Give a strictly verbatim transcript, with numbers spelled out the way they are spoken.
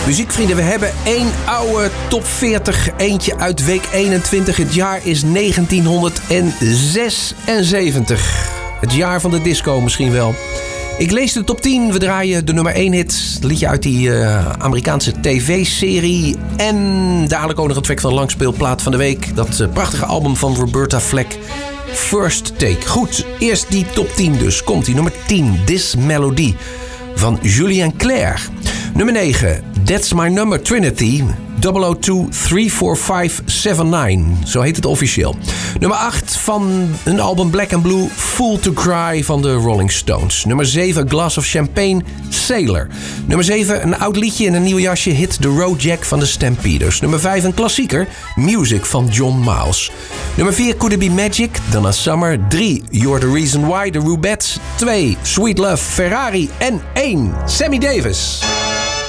Muziekvrienden, we hebben één oude top veertig. Eentje uit week eenentwintig. Het jaar is negentienhonderdzesenzeventig. Het jaar van de disco misschien wel. Ik lees de top tien. We draaien de nummer één hit. Liedje uit die uh, Amerikaanse tv-serie. En dadelijk ook nog een track van langspeelplaat van de week. Dat uh, prachtige album van Roberta Flack. First Take. Goed, eerst die top tien dus. Komt die nummer tien. This Melody van Julien Clerc. Nummer negen. That's My Number Trinity. double oh two three four five seven nine. Zo heet het officieel. Nummer acht van een album Black and Blue. Fool to Cry van de Rolling Stones. Nummer zeven. Glass of Champagne. Sailor. Nummer zeven. Een oud liedje in een nieuw jasje. Hit The Road Jack van de Stampeders. Nummer vijf. Een klassieker. Music van John Miles. Nummer vier. Could It Be Magic? Donna Summer. drie. You're the Reason Why. The Rubettes. twee. Sweet Love. Ferrari. En één. Sammy Davis.